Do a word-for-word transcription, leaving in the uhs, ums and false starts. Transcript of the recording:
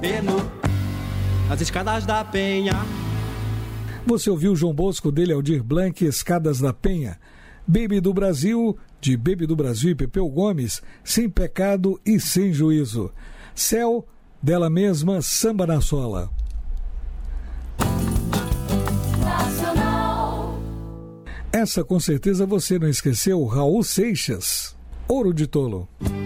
As escadas da Penha. Você ouviu João Bosco, dele Aldir Blanc, Escadas da Penha. Baby do Brasil, de Baby do Brasil e Pepeu Gomes, Sem Pecado e Sem Juízo. Céu, dela mesma, Samba na Sola. Nacional. Essa com certeza você não esqueceu, Raul Seixas, Ouro de Tolo.